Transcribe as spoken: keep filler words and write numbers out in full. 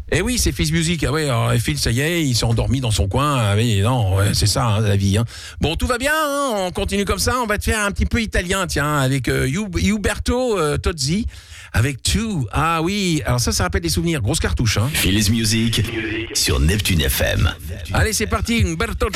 Eh oui, c'est Fizz Music. Ah ouais, alors Phil, ça y est, il s'est endormi dans son coin. Ah oui, non, ouais, c'est ça, hein, la vie. Hein. Bon, tout va bien, hein, on continue comme ça. On va te faire un petit peu italien, tiens, avec euh, Uberto euh, Tozzi, avec Two. Ah oui, alors ça, ça rappelle des souvenirs. Grosse cartouche, hein. Fizz Music sur Neptune F M. Allez, c'est parti, Umberto